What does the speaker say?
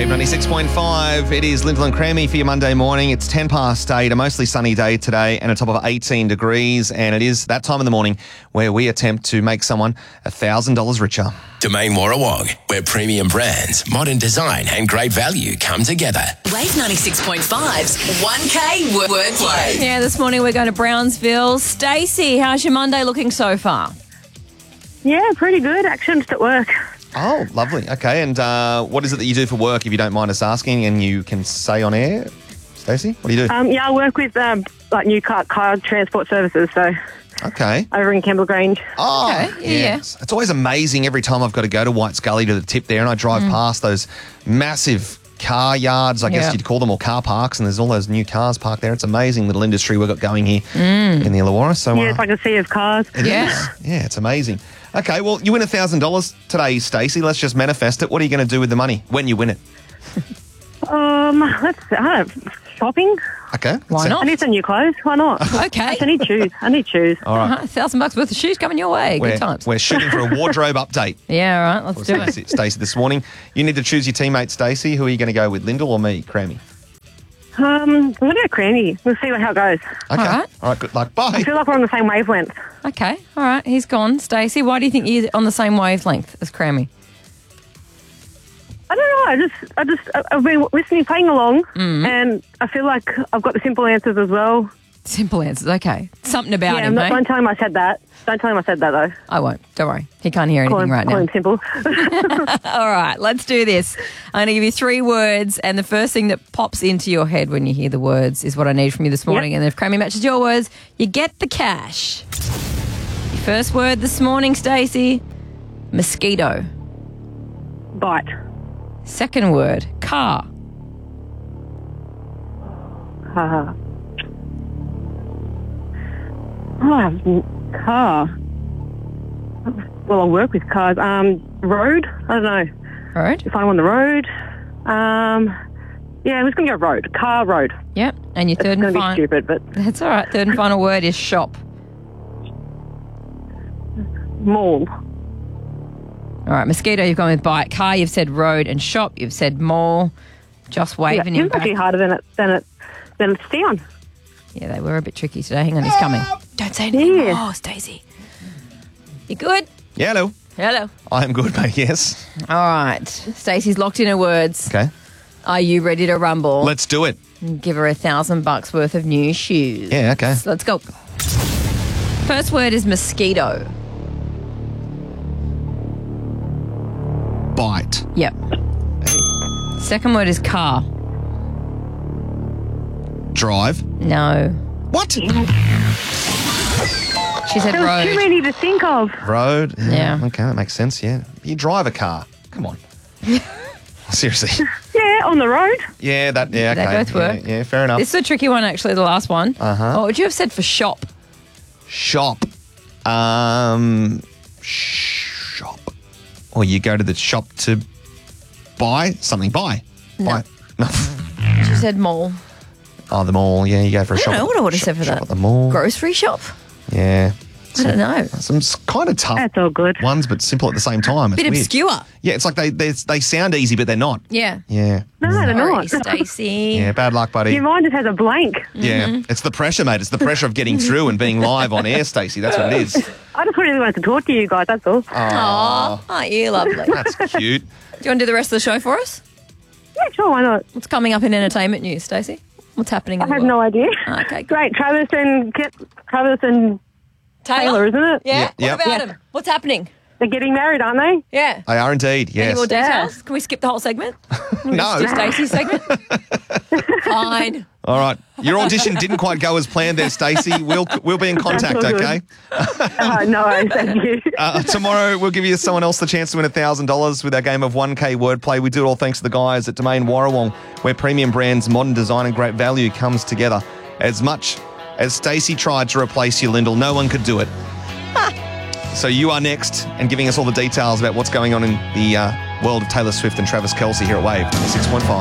Wave 96.5. It is Lyndall and Creamy for your Monday morning. It's 10 past 8, a mostly sunny day today and a top of 18 degrees. And it is that time in the morning where we attempt to make someone $1,000 richer. Domain Warrawong, where premium brands, modern design and great value come together. Wave 96.5's 1K wordplay. Yeah, this morning we're going to Brownsville. Stacey, how's your Monday looking so far? Yeah, pretty good. Actually, I'm just at work. Oh, lovely. Okay, and what is it that you do for work, if you don't mind us asking, and you can say on air, Stacey? What do you do? Yeah, I work with like new car transport services, so Okay. over in Kemble Grange. Oh, Okay, yeah. It's always amazing every time I've got to go to White's Gully to the tip there and I drive past those massive car yards, I guess Yeah. you'd call them, or car parks, and there's all those new cars parked there. It's amazing little industry we've got going here in the Illawarra. So, Yeah, it's like a sea of cars. it Yeah. is. Yeah, it's amazing. Okay, well, you win $1,000 today, Stacey. Let's just manifest it. What are you going to do with the money when you win it? Shopping. Okay. Why I not? need some new clothes. Why not? Okay. I need shoes. All right. $1,000 worth of shoes coming your way. Good times. We're shooting for a wardrobe update. Yeah, all right, let's do it. Stacey, this morning. You need to choose your teammate, Stacey. Who are you going to go with, Lyndall or me, Crammy? I'm going to go Cranny. We'll see how it goes. Okay. right. All right, good luck. Bye. I feel like we're on the same wavelength. Okay, all right, he's gone. Stacey, why do you think you're on the same wavelength as Crammy? I don't know. I've been listening, playing along, and I feel like I've got the simple answers as well. Simple answers, okay. Something about Yeah, him, mate. don't tell him I said that. Don't tell him I said that, though. I won't. Don't worry. He can't hear anything right Call now. him simple. All right, let's do this. I'm going to give you 3 words, and the first thing that pops into your head when you hear the words is what I need from you this morning. Yep. And if Crammy matches your words, you get the cash. Your first word this morning, Stacey, mosquito. Bite. Second word, car. Car. Well, I work with cars. Road? I don't know. Road. If I'm on the road. Yeah, I'm just going to go road. Car, road. Yep. And your third It's and going to be final. stupid, but That's all right. Third and final word is shop. mall. All right, mosquito, you've gone with bite. Car, you've said road, and shop, you've said mall. Just waving him It's back. actually harder than it sounds. Yeah, they were a bit tricky today. Hang on, he's coming. Don't say anything Yeah. more, Stacey. You good? Yeah, hello. Hello. I am good, mate, yes. All right. Stacey's locked in her words. Okay. Are you ready to rumble? Let's do it. Give her $1,000 worth of new shoes. Yeah, okay. So let's go. First word is mosquito. Bite. Yep. Second word is car. Drive. No. What? She said There was road. too many to think of. Road. Yeah. Okay, that makes sense, yeah. You drive a car. Come on. Seriously. Yeah, on the road. Yeah, okay. They both work. Yeah, fair enough. This is a tricky one, actually, the last one. Uh-huh. What would you have said for shop? Shop. Shop. Or you go to the shop to buy something. Buy. No. She said mall. Oh, the mall. Yeah, you go for a I shop. don't know what I would have said for shop that. at the mall. Grocery shop? Yeah. I don't know. Some kind of tough That's all good. ones, but simple at the same time. It's Bit weird. obscure. Yeah, it's like they sound easy, but they're not. Yeah. Yeah. No, they're Sorry, not. Stacey. Yeah, bad luck, buddy. Your mind just has a blank. Yeah, it's the pressure, mate. It's the pressure of getting through and being live on air, Stacey. That's what it is. I just really wanted to talk to you guys, that's all. Aw, aren't you lovely? Do you That's cute. want to do the rest of the show for us? Yeah, sure, why not? What's coming up in entertainment news, Stacey? What's happening in I the have world? no idea. Okay, Great, Travis and Taylor, isn't it? Yeah? Yeah. What about him? What's happening? They're getting married, aren't they? Yeah. They are indeed, Any yes. more details? Can we skip the whole segment? No. Just Stacey's segment? Fine. All right. Your audition didn't quite go as planned there, Stacey. We'll be in contact, That's all okay? No, thank you. Tomorrow, we'll give you someone else the chance to win $1,000 with our game of 1K wordplay. We do it all thanks to the guys at Domain Warrawong, where premium brands, modern design and great value comes together. As much as Stacey tried to replace you, Lyndall, no one could do it. So you are next and giving us all the details about what's going on in the world of Taylor Swift and Travis Kelce here at Wave 96.5.